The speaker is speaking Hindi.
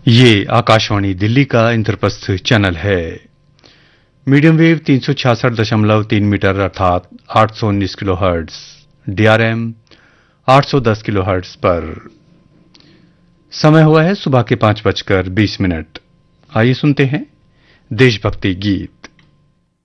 ये आकाशवाणी दिल्ली का इंद्रप्रस्थ चैनल है। मीडियम वेव 366.3 मीटर अर्थात 819 किलोहर्ट्ज, डीआरएम 810 किलोहर्ट्ज पर। समय हुआ है सुबह के 5:20। आइए सुनते हैं देशभक्ति गीत।